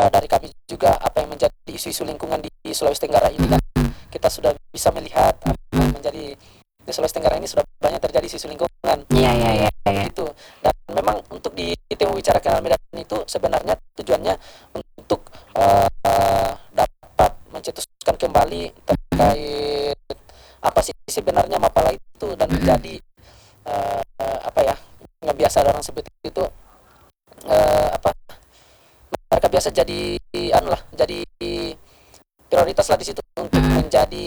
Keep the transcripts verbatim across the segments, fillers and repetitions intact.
uh, dari kami juga apa yang menjadi isu-isu lingkungan di Sulawesi Tenggara ini kan kita sudah bisa melihat apa yang menjadi di Sulawesi Tenggara ini sudah banyak terjadi isu lingkungan. Iya iya iya. Ya. Itu dan memang untuk di tema bicara Kenal Medan itu sebenarnya tujuannya untuk uh, uh, dapat mencetuskan kembali terkait apa sih sebenarnya Mapala itu dan menjadi uh, uh, apa ya nggak biasa orang sebut itu uh, apa mereka biasa jadi anu lah jadi prioritas lah di situ untuk menjadi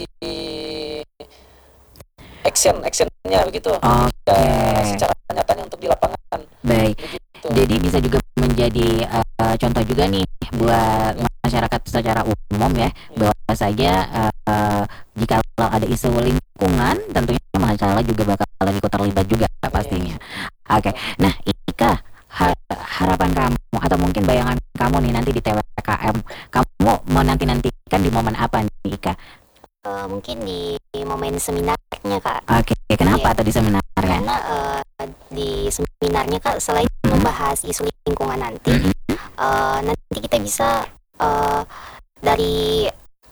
action actionnya begitu Oke. ya, secara nyatanya untuk di lapangan. Baik. Begitu. Jadi bisa juga menjadi uh, contoh juga nih buat masyarakat secara umum ya, bahwa saja uh, jika ada isu lingkungan tentunya masalah juga bakalan ikut terlibat juga pastinya. Oke. Nah, Ika, harapan kamu atau mungkin bayangan kamu nih nanti di T W K M, kamu mau nanti-nantikan di momen apa nih, Ika? Uh, mungkin di momen seminarnya, Kak. Oke, kenapa yeah. tuh di seminarnya? Karena uh, di seminarnya, Kak, selain mm-hmm. membahas isu lingkungan nanti, mm-hmm. uh, nanti kita bisa uh, dari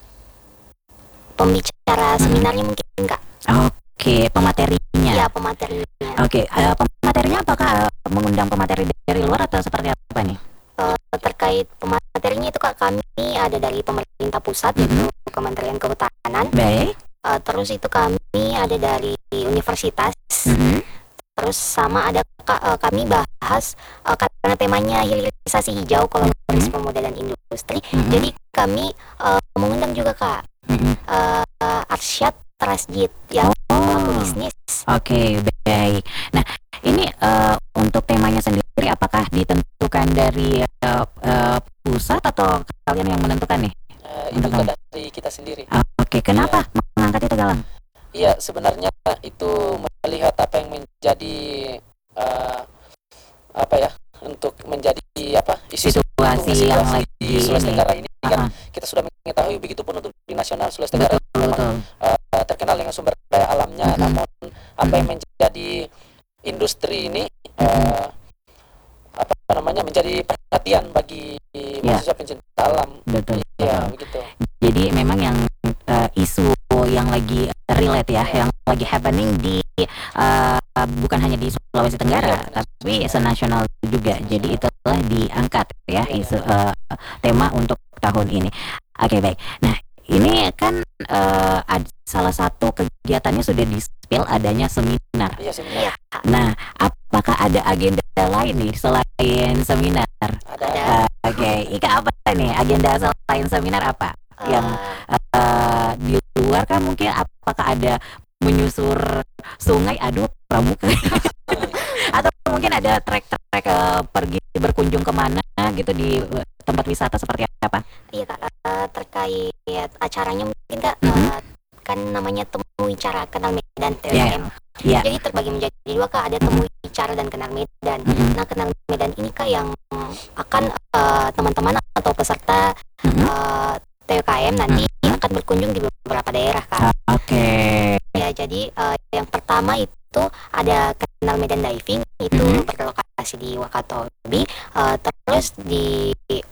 pembicara seminarnya mm-hmm. mungkin, Kak. Oke, pematerinya. Iya, pematerinya. Oke, uh, pematerinya apakah uh, mengundang pemateri dari luar atau seperti apa nih? Uh, terkait pematerinya itu, Kak, kami ada dari pemerintah pusat, mm-hmm. yaitu Kementerian Kehutanan. Baik. Uh, terus itu kami ada dari universitas. Mm-hmm. Terus sama ada uh, kami bahas uh, karena temanya hilirisasi hijau, kolaborasi mm-hmm. pemuda dan industri. Mm-hmm. Jadi kami uh, mengundang juga, Kak, mm-hmm. uh, uh, Arsyad Rasjid yang oh. pelaku bisnis. Oke, okay, baik. Nah, ini uh, untuk temanya sendiri apakah ditentukan dari uh, uh, pusat atau kalian yang menentukan nih? Uh, itu dari kita sendiri. Uh, Oke, okay. Kenapa ya. mengangkat itu, Galang? Iya, sebenarnya itu melihat apa yang menjadi uh, apa ya untuk menjadi apa isu situasi yang lagi di Sulawesi Tenggara ini uh-huh. kan kita sudah mengetahui begitupun untuk di nasional Sulawesi Tenggara memang uh, terkenal dengan sumber daya alamnya, uh-huh. namun apa yang menjadi industri ini uh, apa namanya menjadi perhatian bagi ya. mahasiswa pencinta alam. Betul. Ya, begitu. Jadi memang yang uh, isu yang lagi relate ya, yang lagi happening di uh, bukan hanya di Sulawesi Tenggara, ya, tapi senasional juga. Jadi itulah diangkat ya isu uh, tema untuk tahun ini. Oke, okay, baik. Nah, ini kan uh, ada salah satu kegiatannya sudah di-spill adanya seminar. Iya, seminar. Nah, apakah ada agenda lain nih selain seminar? Ada. Uh, Oke, okay. Ika apa nih agenda selain seminar apa? Uh. Yang uh, di luar kan mungkin apakah ada menyusur sungai, aduh pramuka atau mungkin ada trek-trek uh, pergi berkunjung kemana gitu di uh, tempat wisata seperti apa? Iya, Kak, uh, terkait acaranya mungkin, Kak, mm-hmm. uh, kan namanya Temu Wicara Kenal Medan T W K M. Yeah. Yeah. Jadi terbagi menjadi dua, Kak, ada Temu Wicara dan Kenal Medan. Mm-hmm. Nah, Kenal Medan ini, Kak, yang akan uh, teman-teman atau peserta mm-hmm. uh, T W K M nanti mm-hmm. akan berkunjung di beberapa daerah, Kak. Oke. Okay. Ya, jadi uh, yang pertama itu ada Kenal Medan Diving, itu mm-hmm. berlokasi di Wakatobi. Uh, terus di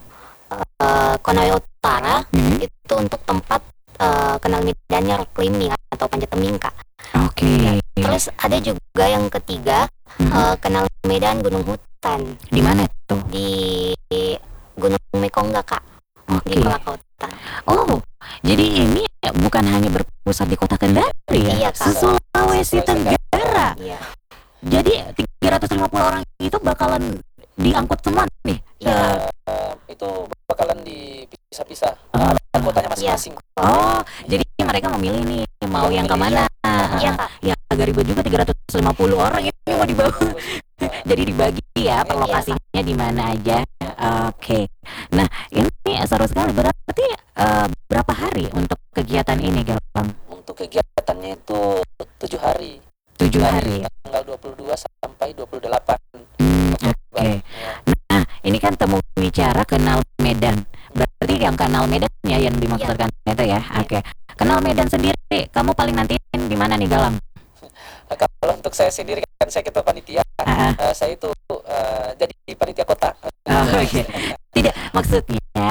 uh, Konawe Utara mm-hmm. itu untuk tempat uh, Kenal Medannya rock climbing atau panjat tebing, Kak. Oke. Okay. Ya, terus ada juga yang ketiga mm-hmm. uh, Kenal Medan Gunung Hutan. Di mana tuh? Di Gunung Mekongga, Kak. Okay. Di Kolaka Utara. Oh, jadi ini bukan hanya berpusat di Kota Kendari ya? Iya, Kak. Sulawesi Tenggara. Iya. Jadi tiga ratus lima puluh orang itu bakalan diangkut semua nih? Iya, uh, itu bakalan dipisah-pisah. Uh, kotanya masing-masing. Iya. Oh, jadi mereka memilih nih mau ya, yang kemana? Iya, Kak. Ya agak ribet juga tiga ratus lima puluh orang ini mau dibawa. Jadi dibagi ya per lokasinya di mana aja. Oke. Okay. Nah, ini seru sekali. Berarti uh, berapa hari untuk kegiatan ini, Galang? Untuk kegiatannya itu tujuh hari. Tujuh hari. Tanggal dua puluh dua sampai dua puluh delapan. Hmm, Oke. Okay. Nah, ini kan Temu Wicara Kenal Medan. Berarti yang Kenal Medan ya yang dimaksudkan ya. Itu ya. Oke. Okay. Kenal Medan sendiri, kamu paling nantiin di mana nih, Galang? Kalau untuk saya sendiri kan saya ketua panitia, uh-huh. uh, saya itu uh, jadi panitia kota. Oh, okay. Tidak, maksudnya